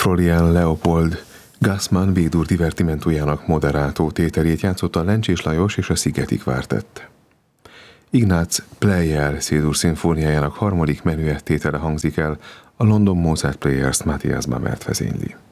Florian Leopold Gassmann B-dur divertimentójának moderátó tételét játszotta a Lencsés Lajos és a Szigeti Kvártett. Ignác Pleyel C-dur szimfóniájának harmadik menüett tétele hangzik el, a London Mozart Players Matthias Bamert vezényli.